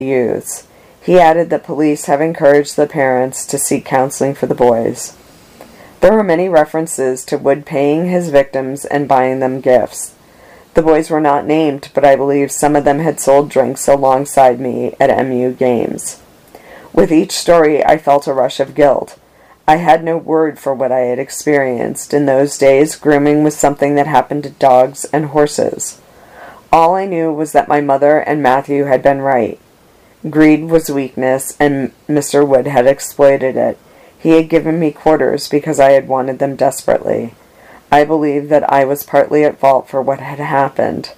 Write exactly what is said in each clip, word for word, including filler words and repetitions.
youths. He added that police have encouraged the parents to seek counseling for the boys. There were many references to Wood paying his victims and buying them gifts. The boys were not named, but I believe some of them had sold drinks alongside me at M U games. With each story, I felt a rush of guilt. I had no word for what I had experienced. In those days, grooming was something that happened to dogs and horses. All I knew was that my mother and Matthew had been right. Greed was weakness, and Mister Wood had exploited it. He had given me quarters because I had wanted them desperately. I believed that I was partly at fault for what had happened.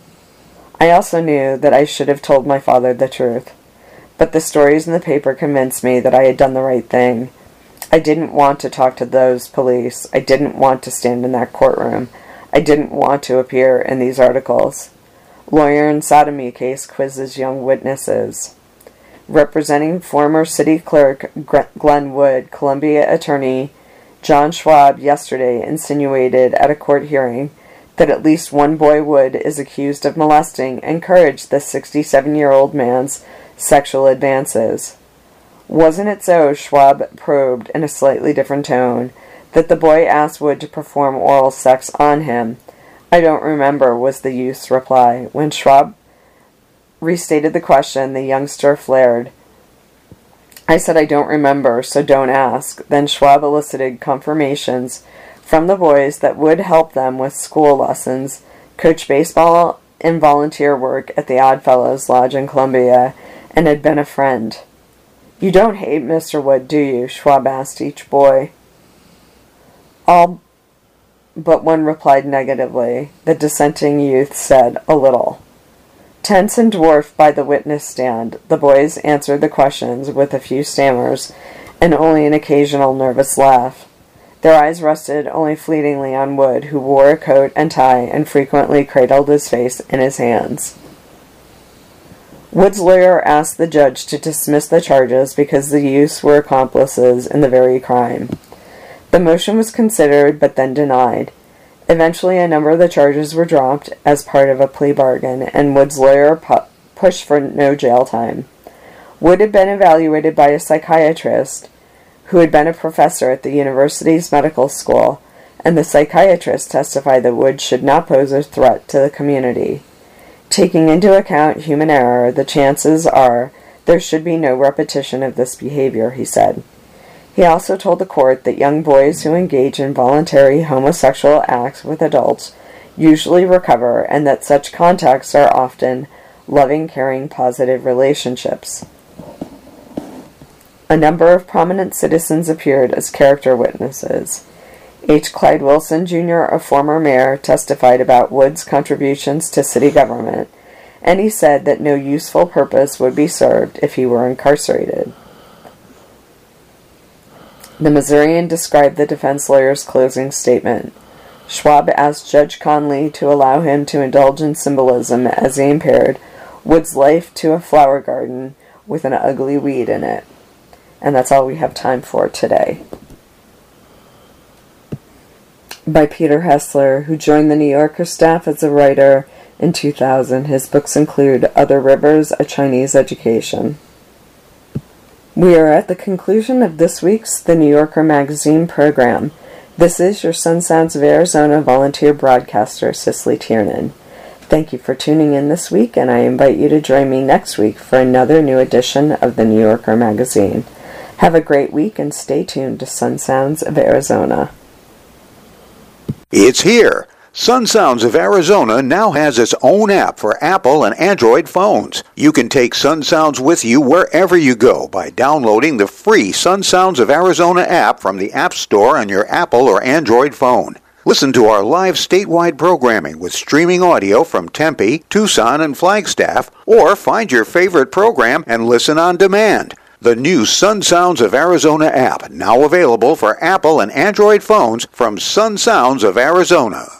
I also knew that I should have told my father the truth. But the stories in the paper convinced me that I had done the right thing. I didn't want to talk to those police. I didn't want to stand in that courtroom. I didn't want to appear in these articles. Lawyer in sodomy case quizzes young witnesses. Representing former city clerk Glenn Wood, Columbia attorney John Schwab yesterday insinuated at a court hearing that at least one boy Wood is accused of molesting and encouraged the sixty-seven-year-old man's sexual advances. Wasn't it so, Schwab probed in a slightly different tone, that the boy asked Wood to perform oral sex on him? I don't remember, was the youth's reply. When Schwab restated the question, the youngster flared. I said I don't remember, so don't ask. Then Schwab elicited confirmations from the boys that Wood helped them with school lessons, coach baseball, and volunteer work at the Oddfellows Lodge in Columbia, and had been a friend. You don't hate Mister Wood, do you? Schwab asked each boy. All but one replied negatively. The dissenting youth said, a little. Tense and dwarfed by the witness stand, the boys answered the questions with a few stammers and only an occasional nervous laugh. Their eyes rested only fleetingly on Wood, who wore a coat and tie and frequently cradled his face in his hands. Wood's lawyer asked the judge to dismiss the charges because the youths were accomplices in the very crime. The motion was considered but then denied. Eventually, a number of the charges were dropped as part of a plea bargain, and Wood's lawyer pu- pushed for no jail time. Wood had been evaluated by a psychiatrist who had been a professor at the university's medical school, and the psychiatrist testified that Wood should not pose a threat to the community. Taking into account human error, the chances are there should be no repetition of this behavior, he said. He also told the court that young boys who engage in voluntary homosexual acts with adults usually recover, and that such contacts are often loving, caring, positive relationships. A number of prominent citizens appeared as character witnesses. H. Clyde Wilson, Junior, a former mayor, testified about Wood's contributions to city government, and he said that no useful purpose would be served if he were incarcerated. The Missourian described the defense lawyer's closing statement. Schwab asked Judge Conley to allow him to indulge in symbolism as he compared Wood's life to a flower garden with an ugly weed in it. And that's all we have time for today. By Peter Hessler, who joined the New Yorker staff as a writer in two thousand. His books include Other Rivers, A Chinese Education. We are at the conclusion of this week's The New Yorker Magazine program. This is your Sun Sounds of Arizona volunteer broadcaster, Cicely Tiernan. Thank you for tuning in this week, and I invite you to join me next week for another new edition of The New Yorker Magazine. Have a great week and stay tuned to Sun Sounds of Arizona. It's here. Sun Sounds of Arizona now has its own app for Apple and Android phones. You can take Sun Sounds with you wherever you go by downloading the free Sun Sounds of Arizona app from the App Store on your Apple or Android phone. Listen to our live statewide programming with streaming audio from Tempe, Tucson, and Flagstaff, or find your favorite program and listen on demand. The new Sun Sounds of Arizona app, now available for Apple and Android phones from Sun Sounds of Arizona.